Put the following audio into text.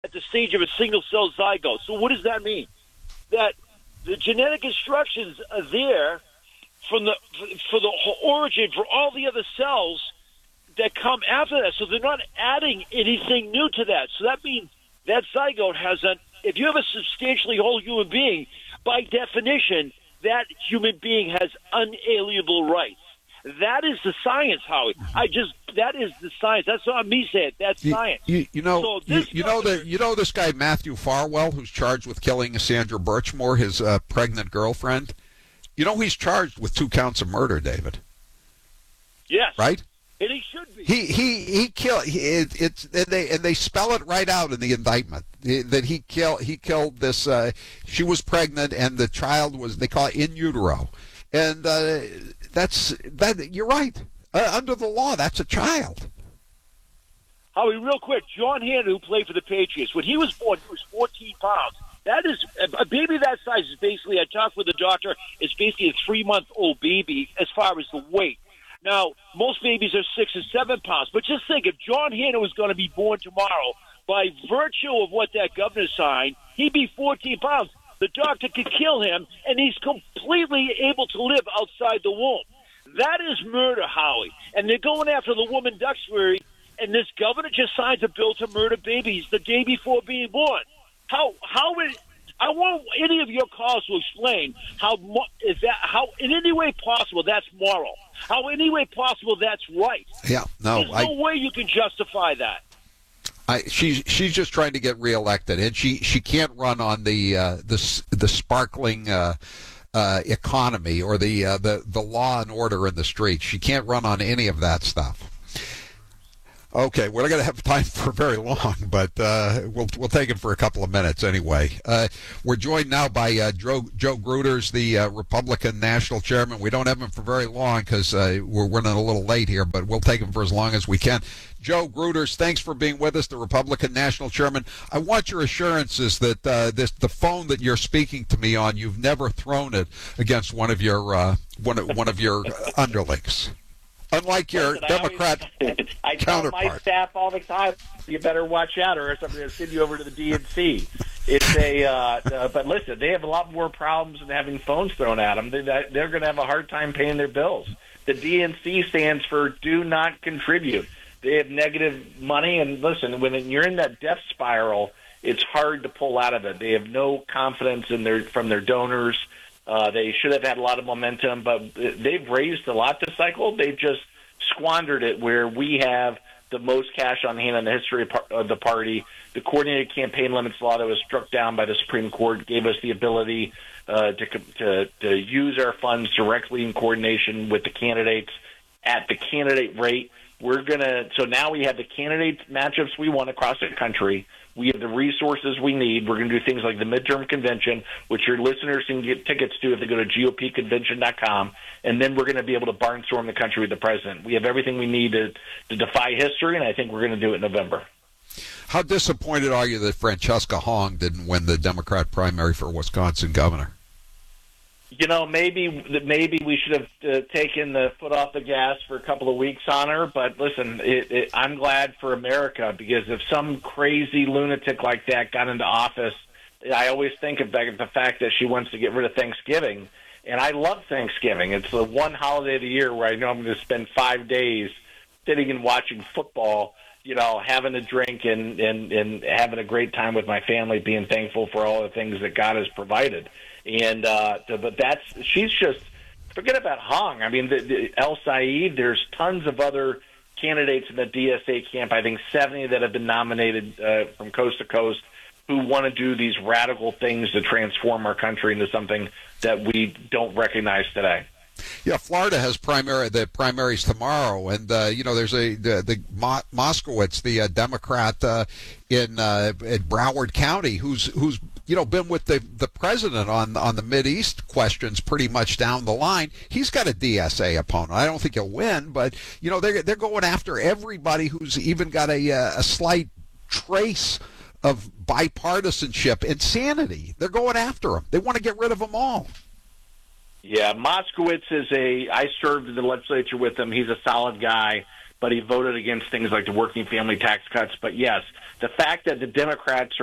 at the stage of a single-cell zygote. So what does that mean? That the genetic instructions are there for the origin for all the other cells that come after that. So they're not adding anything new to that. So that means that zygote has if you have a substantially whole human being, by definition, that human being has unalienable rights. That is the science, Howie. That is the science. That's not me saying it. That's science. You know this guy Matthew Farwell, who's charged with killing Sandra Birchmore, his pregnant girlfriend. You know he's charged with 2 counts of murder, David. Yes. Right. And he should be. He killed. And they spell it right out in the indictment that he killed this. She was pregnant, and the child was, they call it in utero, and that. You're right. Under the law, that's a child. Howie, real quick, John Hanna, who played for the Patriots, when he was born, he was 14 pounds. That is a baby that size is basically. I talked with the doctor. It's basically a 3-month-old baby as far as the weight. Now, most babies are 6 and 7 pounds, but just think, if John Hanna was going to be born tomorrow, by virtue of what that governor signed, he'd be 14 pounds. The doctor could kill him, and he's completely able to live outside the womb. That is murder, Howie. And they're going after the woman Duxbury, and this governor just signs a bill to murder babies the day before being born. I want any of your calls to explain how in any way possible that's moral. How in any way possible that's right. Yeah, no. There's no way you can justify that. She's just trying to get reelected, and she can't run on the sparkling economy or the law and order in the streets. She can't run on any of that stuff. Okay, we're not going to have time for very long, but we'll take it for a couple of minutes anyway. We're joined now by Joe Gruters, the Republican National Chairman. We don't have him for very long because we're running a little late here, but we'll take him for as long as we can. Joe Gruters, thanks for being with us, the Republican National Chairman. I want your assurances that the phone that you're speaking to me on, you've never thrown it against one of your underlings. Unlike your Democrat I tell counterpart. my staff all the time, you better watch out, or else I'm going to send you over to the DNC. It's but listen, they have a lot more problems than having phones thrown at them. They're going to have a hard time paying their bills. The DNC stands for Do Not Contribute. They have negative money, and listen, when you're in that death spiral, it's hard to pull out of it. They have no confidence from their donors. They should have had a lot of momentum, but they've raised a lot this cycle. They've just squandered it where we have the most cash on hand in the history of the party. The coordinated campaign limits law that was struck down by the Supreme Court gave us the ability to use our funds directly in coordination with the candidates at the candidate rate. So now we have the candidate matchups we want across the country. We have the resources we need. We're going to do things like the midterm convention, which your listeners can get tickets to if they go to GOPconvention.com. And then we're going to be able to barnstorm the country with the president. We have everything we need to defy history, and I think we're going to do it in November. How disappointed are you that Francesca Hong didn't win the Democrat primary for Wisconsin governor? You know, maybe we should have taken the foot off the gas for a couple of weeks on her. But listen, I'm glad for America, because if some crazy lunatic like that got into office, I always think of the fact that she wants to get rid of Thanksgiving. And I love Thanksgiving. It's the one holiday of the year where I know I'm going to spend 5 days sitting and watching football, you know, having a drink and having a great time with my family, being thankful for all the things that God has provided. And but she's just, forget about Hong. I mean, the El Said, there's tons of other candidates in the DSA camp, I think 70 that have been nominated from coast to coast, who want to do these radical things to transform our country into something that we don't recognize today. Yeah, Florida has the primaries tomorrow, and there's the Moskowitz, the Democrat in Broward County, who's been with the president on the Mideast questions pretty much down the line. He's got a DSA opponent. I don't think he'll win, but they're going after everybody who's even got a slight trace of bipartisanship and sanity. They're going after him. They want to get rid of them all. Yeah, Moskowitz I served in the legislature with him. He's a solid guy, but he voted against things like the working family tax cuts. But yes, the fact that the Democrats